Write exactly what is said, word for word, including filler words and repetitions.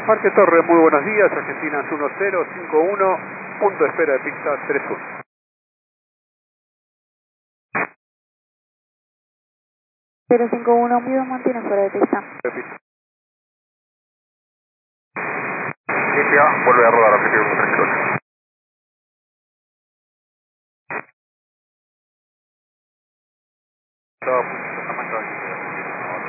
Parque Torre, muy buenos días, Argentinas uno cero cinco uno, punto de espera de pista tres uno. cero cinco uno, Vivo mantiene fuera de pista. De pista. Limpia, vuelve a rodar, objetivo tres cero ocho. Chao.